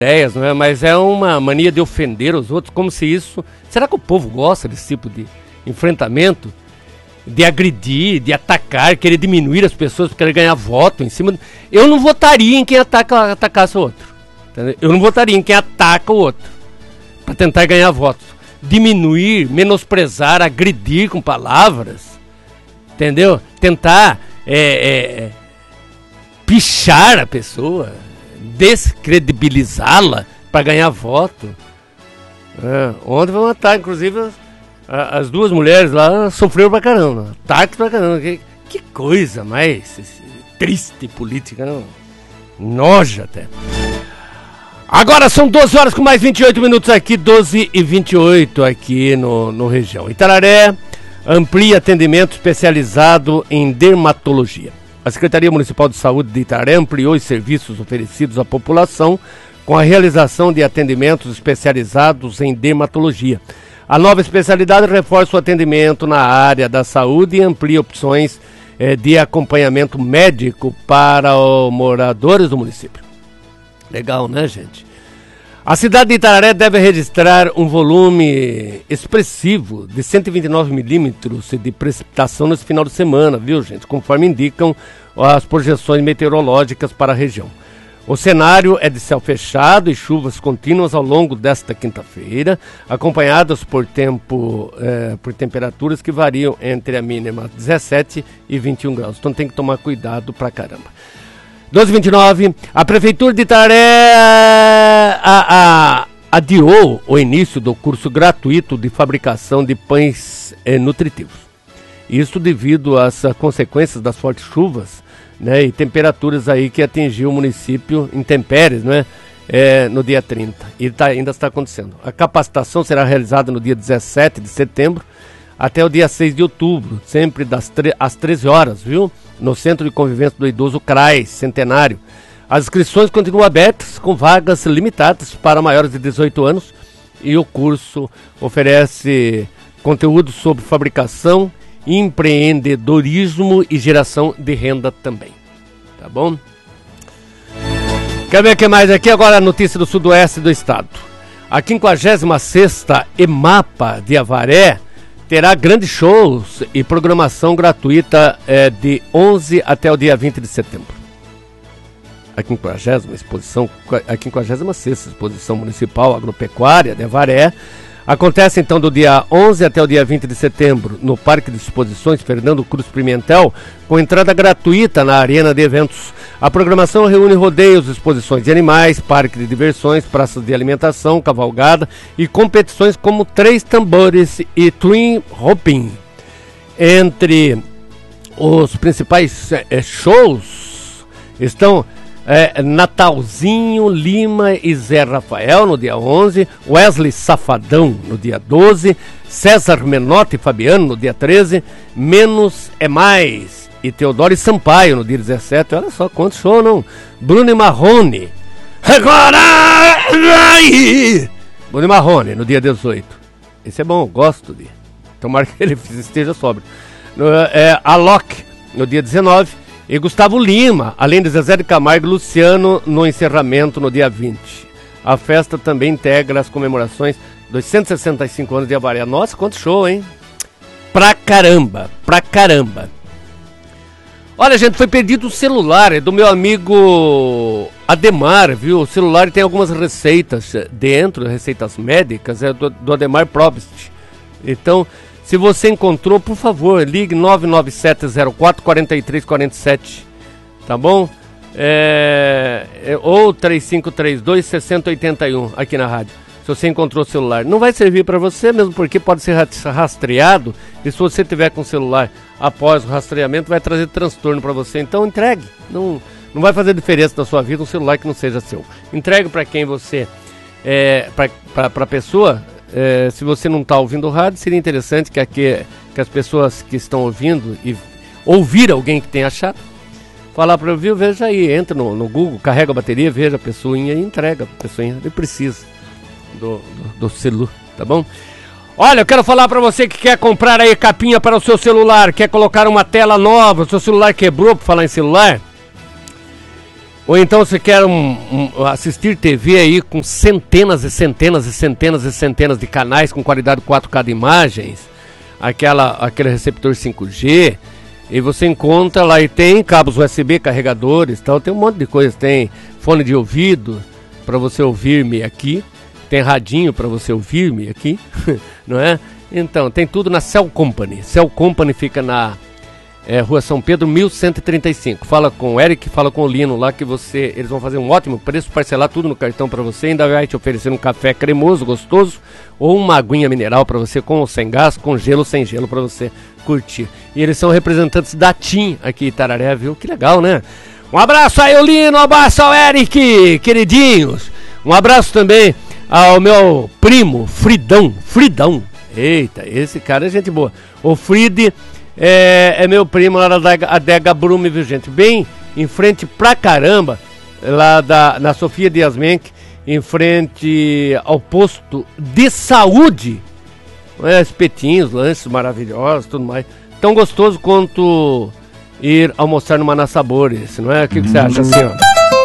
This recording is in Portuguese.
ideias, não é? Mas é uma mania de ofender os outros, como se isso... Será que o povo gosta desse tipo de enfrentamento? De agredir, de atacar, querer diminuir as pessoas para querer ganhar voto em cima... Eu não votaria em quem atacasse o outro. Entendeu? Eu não votaria em quem ataca o outro para tentar ganhar votos. Diminuir, menosprezar, agredir com palavras, entendeu? Tentar pichar a pessoa, descredibilizá-la para ganhar voto. Ontem foi um ataque, inclusive as duas mulheres lá sofreram pra caramba, ataques pra caramba. Que coisa mais triste política, não? Noja até. Agora são 12 horas com mais 28 minutos aqui, 12h28 aqui no região. Itararé amplia atendimento especializado em dermatologia. A Secretaria Municipal de Saúde de Itararé ampliou os serviços oferecidos à população com a realização de atendimentos especializados em dermatologia. A nova especialidade reforça o atendimento na área da saúde e amplia opções de acompanhamento médico para os moradores do município. Legal, né, gente? A cidade de Itararé deve registrar um volume expressivo de 129 milímetros de precipitação nesse final de semana, viu, gente? Conforme indicam as projeções meteorológicas para a região. O cenário é de céu fechado e chuvas contínuas ao longo desta quinta-feira, acompanhadas por temperaturas que variam entre a mínima 17 e 21 graus. Então tem que tomar cuidado pra caramba. 12h29, a Prefeitura de Itararé adiou o início do curso gratuito de fabricação de pães nutritivos. Isso devido às consequências das fortes chuvas, né, e temperaturas aí que atingiu o município intempéries, né, no dia 30. E ainda está acontecendo. A capacitação será realizada no dia 17 de setembro até o dia 6 de outubro, sempre às 13 horas, viu? No Centro de Convivência do Idoso CRAI Centenário. As inscrições continuam abertas, com vagas limitadas para maiores de 18 anos, e o curso oferece conteúdo sobre fabricação, empreendedorismo e geração de renda também. Tá bom? Quer ver o que mais aqui? Agora a notícia do sudoeste do estado. A 56ª EMAPA de Avaré terá grandes shows e programação gratuita de 11 até o dia 20 de setembro. A 56ª Exposição Municipal Agropecuária de Avaré acontece então do dia 11 até o dia 20 de setembro no Parque de Exposições Fernando Cruz Pimentel, com entrada gratuita na arena de eventos. A programação reúne rodeios, exposições de animais, parque de diversões, praças de alimentação, cavalgada e competições como 3 tambores e twin hopping. Entre os principais shows estão Natalzinho Lima e Zé Rafael no dia 11, Wesley Safadão no dia 12, César Menotti e Fabiano no dia 13, Menos é Mais e Teodoro e Sampaio no dia 17. Olha só quanto show, não? Bruno e Marrone. Agora! Bruno e Marrone no dia 18. Esse é bom, gosto de. Tomara que ele esteja sóbrio. Alok no dia 19. E Gustavo Lima, além de Zezé de Camargo e Luciano no encerramento no dia 20. A festa também integra as comemorações dos 165 anos de Avaré. Nossa, quanto show, hein? Pra caramba, pra caramba. Olha, gente, foi perdido o celular, é do meu amigo Ademar, viu? O celular tem algumas receitas dentro, receitas médicas, é do Ademar Probst. Então, se você encontrou, por favor, ligue 99704-4347, tá bom? Ou 3532-6081 aqui na rádio. Se você encontrou o celular, não vai servir para você, mesmo porque pode ser rastreado, e se você tiver com o celular após o rastreamento, vai trazer transtorno para você. Então entregue, não vai fazer diferença na sua vida um celular que não seja seu. Entregue para quem você, para a pessoa. Se você não está ouvindo o rádio, seria interessante que as pessoas que estão ouvindo e ouvir alguém que tenha achado, falar para ouvir, veja aí, entra no Google, carrega a bateria, veja a pessoinha e entrega a pessoinha, ele precisa do celular, tá bom? Olha, eu quero falar para você que quer comprar aí capinha para o seu celular, quer colocar uma tela nova, o seu celular quebrou, por falar em celular. Ou então você quer assistir TV aí com centenas e centenas e centenas e centenas de canais com qualidade 4K de imagens, aquele receptor 5G, e você encontra lá, e tem cabos USB, carregadores, tal, tem um monte de coisa, tem fone de ouvido para você ouvir-me aqui, tem radinho para você ouvir-me aqui, não é? Então, tem tudo na Cell Company. Cell Company fica na Rua São Pedro, 1135. Fala com o Eric, fala com o Lino lá que eles vão fazer um ótimo preço, parcelar tudo no cartão para você, ainda vai te oferecer um café cremoso, gostoso, ou uma aguinha mineral para você, com ou sem gás, com gelo ou sem gelo, para você curtir. E eles são representantes da TIM aqui em Itararé, viu? Que legal, né? Um abraço aí, o Lino, um abraço ao Eric, queridinhos. Um abraço também ao meu primo, Fridão. Eita, esse cara é gente boa. O Frid é meu primo lá da Adega Brume, viu, gente? Bem em frente pra caramba, lá na Sofia Dias Menck, em frente ao posto de saúde. Espetinhos, lanches maravilhosos, tudo mais. Tão gostoso quanto ir almoçar numa Sabores, não é? O que você acha, assim, ó?